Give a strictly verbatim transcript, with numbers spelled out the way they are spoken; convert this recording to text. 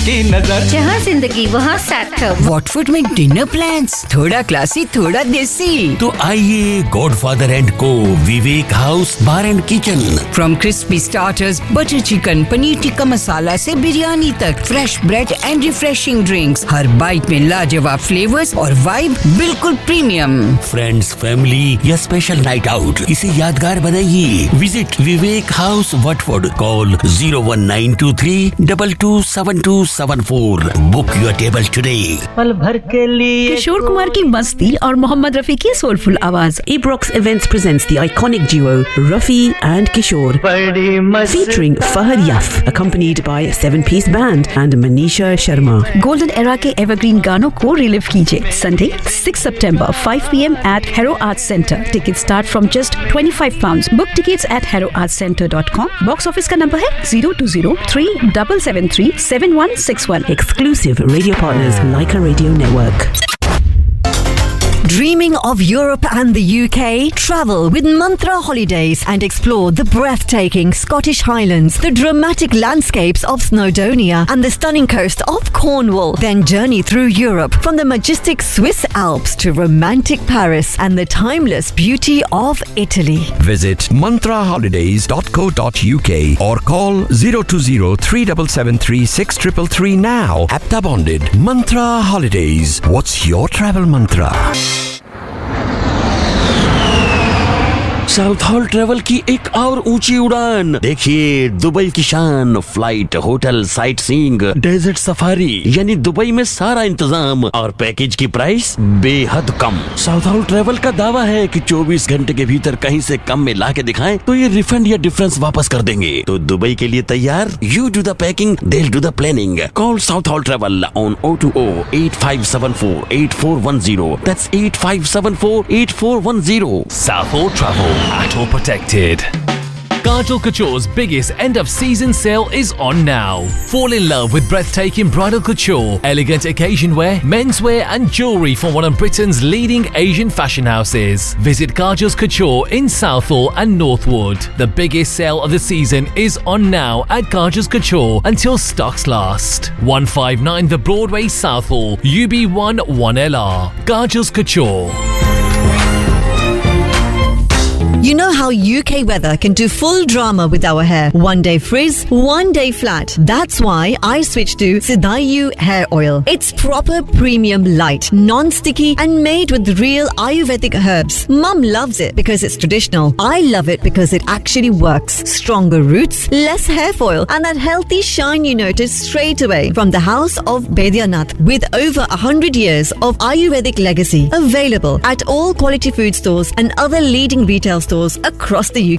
की नजर। जहाँ जिंदगी वहाँ सार्थक। वॉटफोर्ड में डिनर प्लान्स, थोड़ा क्लासी थोड़ा देसी। तो आइए गॉडफादर एंड को, विवेक house bar and kitchen. From crispy starters, butter chicken, paneer tikka masala से बिरयानी तक, fresh bread and refreshing drinks, her bite में लाजवाब फ्लेवर्स और वाइब बिल्कुल प्रीमियम। फ्रेंड्स, फैमिली या स्पेशल नाइट आउट, इसे यादगार बनाइए। Visit Vivek house Watford. Call zero one nine to three double two seven to seven four. Book your table today. पल भर के लिए किशोर कुमार की मस्ती और मोहम्मद रफी की सोलफुल आवाज। Ebrox Events presents the iconic duo Rafi and Kishore, featuring Fahad Yaf, accompanied by a seven-piece band and Manisha Sharma. Golden era के एवरग्रीन गानों को रिलीव कीजिए। Sunday six September five P M at Hero Arts Center. Tickets start from just twenty-five pounds. Book tickets at hero arts center dot com. Box office का number है zero two zero three seven seven three seven one six one. Exclusive radio partners Leica Radio Network. Dreaming of Europe and the U K? Travel with Mantra Holidays and explore the breathtaking Scottish Highlands, the dramatic landscapes of Snowdonia and the stunning coast of Cornwall. Then journey through Europe from the majestic Swiss Alps to romantic Paris and the timeless beauty of Italy. Visit mantra holidays dot co dot U K or call zero two zero three seven seven three six three three now. Apta bonded. Mantra Holidays. What's your travel mantra? South hall travel की एक और ऊंची उड़ान। देखिए Dubai की शान, flight, hotel, sight seeing, desert safari, यानी Dubai में सारा इंतजाम और पैकेज की प्राइस बेहद कम। साउथ हॉल ट्रेवल का दावा है कि चौबीस घंटे के भीतर कहीं से कम में ला के दिखाएं तो ये रिफंड या डिफरेंस वापस कर देंगे। तो दुबई के लिए तैयार? You do the packing, they'll do the planning. Call South Hall Travel on zero two zero eight five seven four eight four one zero. That's eight five seven four eight four one zero. South Hall Travel. At all protected. Kajal Couture's biggest end-of-season sale is on now. Fall in love with breathtaking bridal couture, elegant occasion wear, menswear and jewellery from one of Britain's leading Asian fashion houses. Visit Kajal's Couture in Southall and Northwood. The biggest sale of the season is on now at Kajal's Couture until stocks last. one five nine The Broadway, Southall, U B one one L R. Kajal's Couture. You know how U K weather can do full drama with our hair. One day frizz, one day flat. That's why I switched to Sidayu hair oil. It's proper premium light, non-sticky and made with real Ayurvedic herbs. Mum loves it because it's traditional. I love it because it actually works. Stronger roots, less hair foil and that healthy shine you notice straight away. From the house of Baidyanath with over one hundred years of Ayurvedic legacy. Available at all quality food stores and other leading retail stores across the U K.